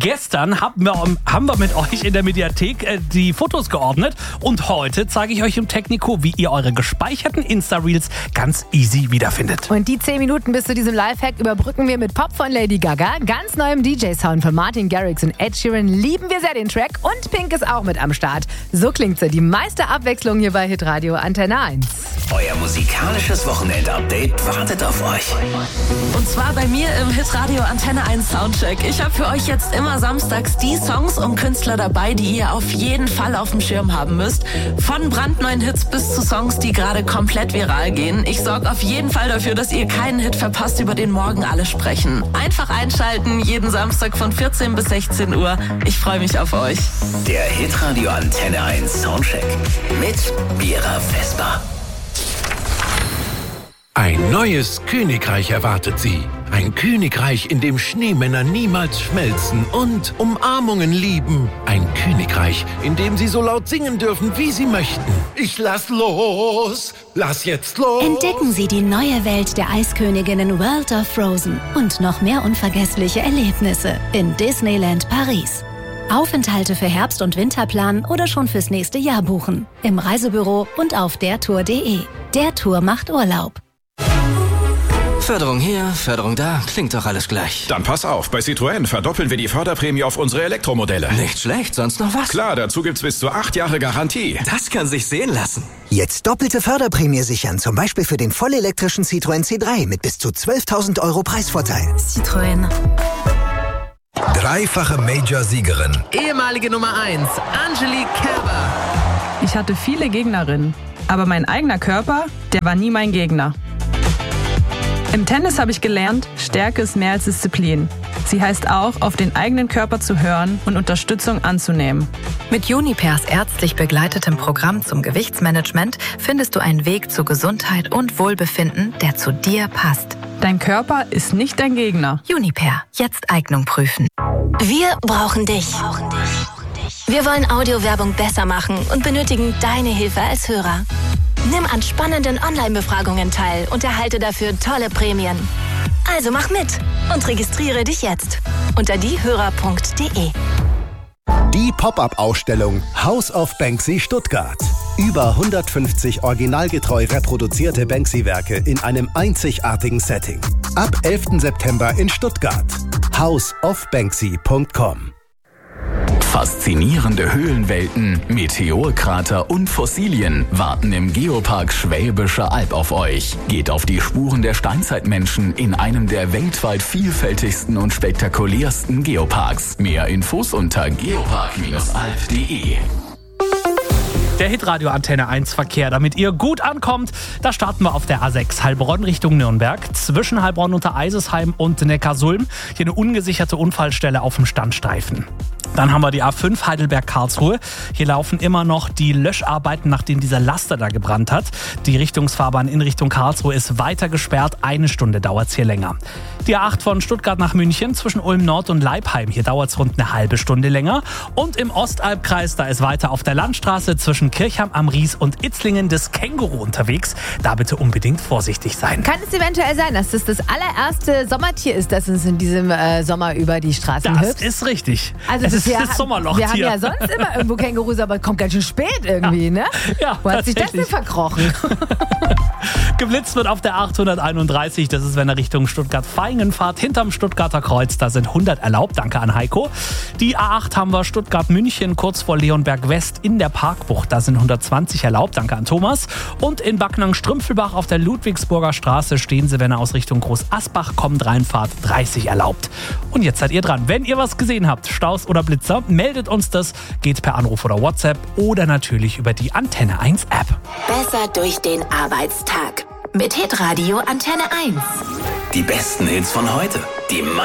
Gestern haben wir mit euch in der Mediathek die Fotos geordnet und heute zeige ich euch im Technico, wie ihr eure gespeicherten Insta-Reels ganz easy wiederfindet. Und die 10 Minuten bis zu diesem Lifehack überbrücken wir mit Pop von Lady Gaga, ganz neuem DJ-Sound von Martin Garrix und Ed Sheeran, lieben wir sehr den Track und Pink ist auch mit am Start. So klingt sie, die meiste Abwechslung hier bei Hitradio Antenne 1. Euer musikalisches Wochenend-Update wartet auf euch. Und zwar bei mir im Hitradio Antenne 1 Soundcheck. Ich habe für euch jetzt immer samstags die Songs und Künstler dabei, die ihr auf jeden Fall auf dem Schirm haben müsst. Von brandneuen Hits bis zu Songs, die gerade komplett viral gehen. Ich sorge auf jeden Fall dafür, dass ihr keinen Hit verpasst, über den morgen alle sprechen. Einfach einschalten, jeden Samstag von 14 bis 16 Uhr. Ich freue mich auf euch. Der Hitradio Antenne 1 Soundcheck mit Mira Vesper. Ein neues Königreich erwartet sie. Ein Königreich, in dem Schneemänner niemals schmelzen und Umarmungen lieben. Ein Königreich, in dem sie so laut singen dürfen, wie sie möchten. Ich lass los! Lass jetzt los! Entdecken Sie die neue Welt der Eisköniginnen World of Frozen und noch mehr unvergessliche Erlebnisse in Disneyland Paris. Aufenthalte für Herbst- und Winterplan oder schon fürs nächste Jahr buchen. Im Reisebüro und auf dertour.de. Der Tour macht Urlaub. Förderung hier, Förderung da, klingt doch alles gleich. Dann pass auf, bei Citroën verdoppeln wir die Förderprämie auf unsere Elektromodelle. Nicht schlecht, sonst noch was? Klar, dazu gibt's bis zu 8 Jahre Garantie. Das kann sich sehen lassen. Jetzt doppelte Förderprämie sichern, zum Beispiel für den vollelektrischen Citroën C3 mit bis zu 12.000 € Preisvorteil. Citroën. Dreifache Major-Siegerin. Ehemalige Nummer 1, Angelique Kerber. Ich hatte viele Gegnerinnen, aber mein eigener Körper, der war nie mein Gegner. Im Tennis habe ich gelernt, Stärke ist mehr als Disziplin. Sie heißt auch, auf den eigenen Körper zu hören und Unterstützung anzunehmen. Mit Junipers ärztlich begleitetem Programm zum Gewichtsmanagement findest du einen Weg zu Gesundheit und Wohlbefinden, der zu dir passt. Dein Körper ist nicht dein Gegner. Juniper, jetzt Eignung prüfen. Wir brauchen dich. Wir wollen Audiowerbung besser machen und benötigen deine Hilfe als Hörer. Nimm an spannenden Online-Befragungen teil und erhalte dafür tolle Prämien. Also mach mit und registriere dich jetzt unter diehörer.de. Die Pop-up-Ausstellung House of Banksy Stuttgart. Über 150 originalgetreu reproduzierte Banksy-Werke in einem einzigartigen Setting. Ab 11. September in Stuttgart. houseofbanksy.com. Faszinierende Höhlenwelten, Meteorkrater und Fossilien warten im Geopark Schwäbische Alb auf euch. Geht auf die Spuren der Steinzeitmenschen in einem der weltweit vielfältigsten und spektakulärsten Geoparks. Mehr Infos unter geopark-alb.de. Der Hitradio Antenne 1 Verkehr, damit ihr gut ankommt. Da starten wir auf der A6 Heilbronn Richtung Nürnberg. Zwischen Heilbronn unter Eisesheim und Neckarsulm. Hier eine ungesicherte Unfallstelle auf dem Standstreifen. Dann haben wir die A5 Heidelberg-Karlsruhe. Hier laufen immer noch die Löscharbeiten, nachdem dieser Laster da gebrannt hat. Die Richtungsfahrbahn in Richtung Karlsruhe ist weiter gesperrt. 1 Stunde dauert es hier länger. Die A8 von Stuttgart nach München zwischen Ulm Nord und Leipheim. Hier dauert es rund eine halbe Stunde länger. Und im Ostalbkreis, da ist weiter auf der Landstraße zwischen Kirchheim am Ries und Itzlingen das Känguru unterwegs. Da bitte unbedingt vorsichtig sein. Kann es eventuell sein, dass das allererste Sommertier ist, das uns in diesem Sommer über die Straßen hüpft? Das ist richtig. Also es ist das Sommerloch wir hier. haben ja sonst immer irgendwo Kängurus, aber kommt ganz schön spät irgendwie, ne? Ja, wo hat sich das denn verkrochen? Geblitzt wird auf der 831, das ist, wenn er Richtung Stuttgart-Vaihingen fahrt, hinterm Stuttgarter Kreuz, da sind 100 erlaubt, danke an Heiko. Die A8 haben wir Stuttgart-München, kurz vor Leonberg West in der Parkbucht, da sind 120 erlaubt, danke an Thomas. Und in Backnang-Strümpfelbach auf der Ludwigsburger Straße stehen sie, wenn er aus Richtung Groß-Asbach kommt, reinfahrt, 30 erlaubt. Und jetzt seid ihr dran. Wenn ihr was gesehen habt, Staus oder Blitzer, meldet uns das, geht per Anruf oder WhatsApp oder natürlich über die Antenne 1 App. Besser durch den Arbeitstag. Mit Hitradio Antenne 1. Die besten Hits von heute. Die